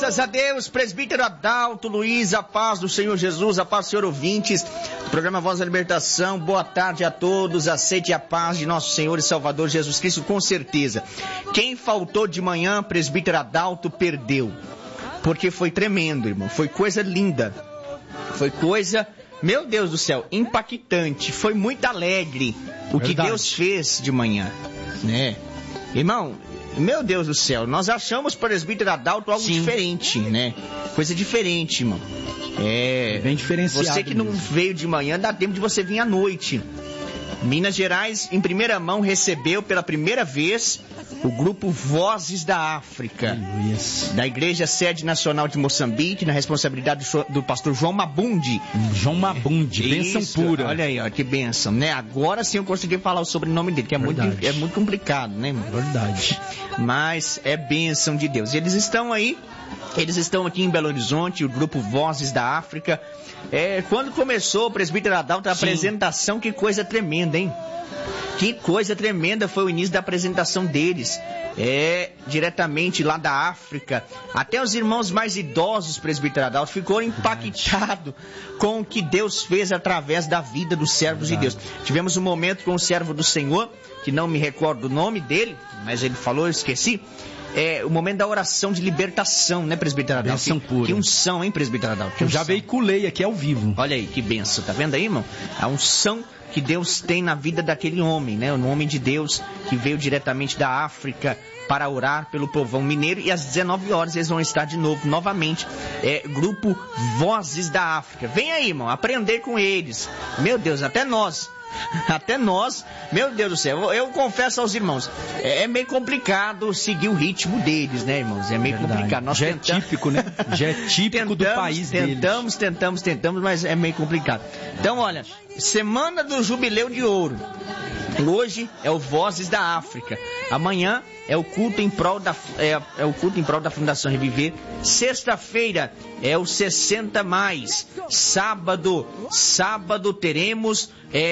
Graças a Deus, presbítero Adalto, Luiz, a paz do Senhor Jesus, a paz do Senhor ouvintes, do programa Voz da Libertação, boa tarde a todos, a sede e a paz de nosso Senhor e Salvador Jesus Cristo, com certeza. Quem faltou de manhã, presbítero Adalto, perdeu, porque foi tremendo, irmão, foi coisa linda, foi coisa, meu Deus do céu, impactante, foi muito alegre o que Deus fez de manhã, né? Irmão, meu Deus do céu, nós achamos presbítero Adalto algo diferente, né? Coisa diferente, irmão. Bem diferenciado. Você que não veio de manhã, dá tempo de você vir à noite. Minas Gerais, em primeira mão, recebeu pela primeira vez o grupo Vozes da África, da Igreja Sede Nacional de Moçambique, na responsabilidade do pastor João Mabundi. João Mabundi, bênção pura. Olha aí, ó, que bênção, né? Agora sim eu consegui falar o sobrenome dele, que é muito complicado, né? Verdade. Mas é bênção de Deus. Eles estão aí. Eles estão aqui em Belo Horizonte, o grupo Vozes da África. Quando começou o presbítero Adalto, a apresentação, que coisa tremenda, hein? Que coisa tremenda foi o início da apresentação deles. Diretamente lá da África. Até os irmãos mais idosos, presbítero Adalto, ficou impactado com o que Deus fez através da vida dos servos de Deus. Tivemos um momento com o servo do Senhor, que não me recordo o nome dele, mas ele falou, eu esqueci. O momento da oração de libertação, né, presbítero Adalto? Bênção pura. Que unção, hein, presbítero Adalto? Eu já veiculei aqui ao vivo. Olha aí, que bênção, tá vendo aí, irmão? A unção que Deus tem na vida daquele homem, né? Um homem de Deus que veio diretamente da África para orar pelo povão mineiro, e às 19 horas eles vão estar de novo, novamente, grupo Vozes da África. Vem aí, irmão, aprender com eles. Meu Deus, até nós, meu Deus do céu, eu confesso aos irmãos, é meio complicado seguir o ritmo deles, né, irmãos? É meio complicado. Nós é típico, né? Já é típico do país deles. Tentamos, mas é meio complicado. Então, olha, semana do Jubileu de Ouro. Hoje é o Vozes da África. Amanhã é o culto em prol da Fundação Reviver. Sexta-feira é o 60 mais. Sábado teremos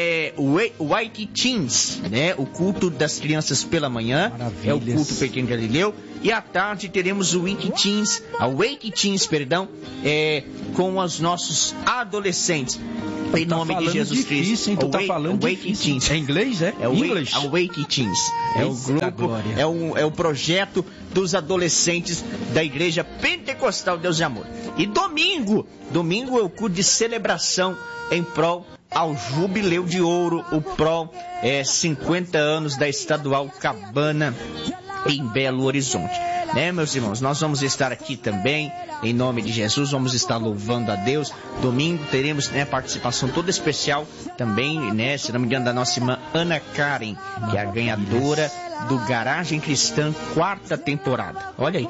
o White Teens, né? O culto das crianças pela manhã. Maravilhas. É o culto Pequeno Galileu. E à tarde teremos o Wake Teens, com os nossos adolescentes. Em nome de Jesus Cristo. Hein? Tu tá falando difícil. É inglês, é? É o Wake Teens. É o grupo, é o projeto dos adolescentes da Igreja Pentecostal Deus e Amor. E domingo é o culto de celebração em prol ao Jubileu de Ouro, o prol 50 anos da Estadual Cabana em Belo Horizonte. Né, meus irmãos, nós vamos estar aqui também, em nome de Jesus, vamos estar louvando a Deus. Domingo teremos, né, participação toda especial também, né, se não me engano, da nossa irmã Ana Karen, que é a ganhadora do Garagem Cristã 4ª temporada. Olha aí.